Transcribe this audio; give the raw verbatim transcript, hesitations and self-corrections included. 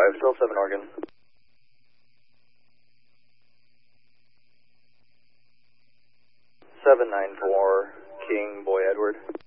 five, still seven Oregon. seven nine four, King, Boy Edward.